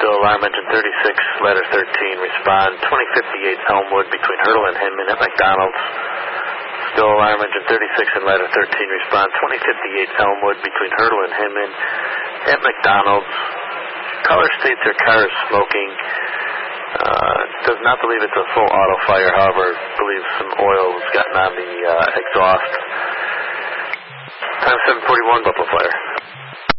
still alarm engine 36, ladder 13, respond 2058 Elmwood between Hurdle and Hinman at McDonald's. Still alarm engine 36 and ladder 13, respond 2058 Elmwood between Hurdle and Hinman at McDonald's. Caller states their car is smoking. Does not believe it's a full auto fire, however, believes some oil has gotten on the exhaust. Time 7:41, Buffalo Fire.